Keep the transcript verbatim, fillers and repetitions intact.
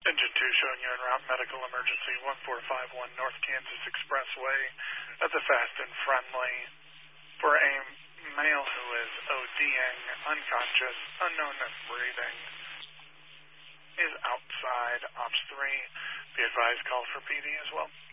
Engine two showing you en route medical emergency one four five one North Kansas Expressway. That's a fast and friendly for a male who is ODing, unconscious, unknown of breathing, is outside. Ops three, be advised, call for P D as well.